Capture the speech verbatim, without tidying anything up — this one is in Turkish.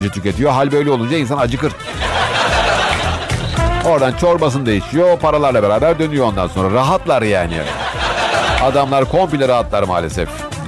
tüketiyor. Hal böyle olunca insan acıkır. Oradan çorbasını da içiyor. Paralarla beraber dönüyor ondan sonra. Rahatlar yani. Adamlar komple rahatlar maalesef.